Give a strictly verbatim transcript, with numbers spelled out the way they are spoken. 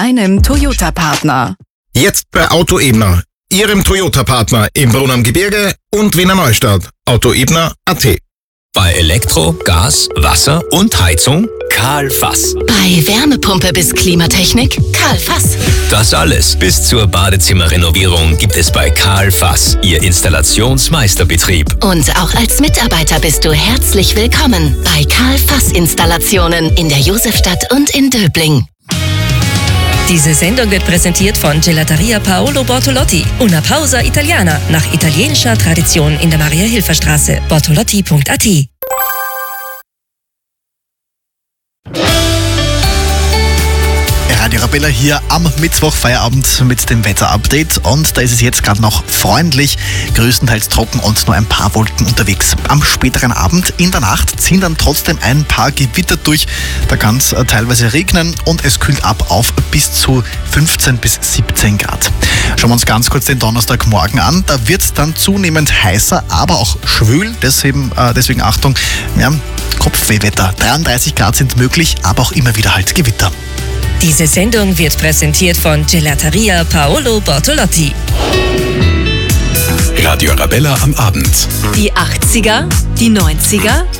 einem Toyota-Partner. Jetzt bei Auto Ebner, Ihrem Toyota-Partner im Brunn am Gebirge und Wiener Neustadt. autoebner punkt at. Bei Elektro, Gas, Wasser und Heizung Karl Fass. Bei Wärmepumpe bis Klimatechnik Karl Fass. Das alles bis zur Badezimmerrenovierung gibt es bei Karl Fass, Ihr Installationsmeisterbetrieb. Und auch als Mitarbeiter bist du herzlich willkommen bei Karl Fass Installationen in der Josefstadt und in Döbling. Diese Sendung wird präsentiert von Gelateria Paolo Bortolotti, una pausa italiana, nach italienischer Tradition in der Maria-Hilfer-Straße. bortolotti punkt at. Radio Arabella hier am Mittwoch Feierabend mit dem Wetter-Update und da ist es jetzt gerade noch freundlich, größtenteils trocken und nur ein paar Wolken unterwegs. Am späteren Abend in der Nacht ziehen dann trotzdem ein paar Gewitter durch, da kann es teilweise regnen und es kühlt ab auf bis zu fünfzehn bis siebzehn Grad. Schauen wir uns ganz kurz den Donnerstagmorgen an, da wird es dann zunehmend heißer, aber auch schwül, deswegen, äh, deswegen Achtung, ja, Kopfwehwetter. dreiunddreißig Grad sind möglich, aber auch immer wieder halt Gewitter. Diese Sendung wird präsentiert von Gelateria Paolo Bortolotti. Radio Arabella am Abend. Die achtziger, die neunziger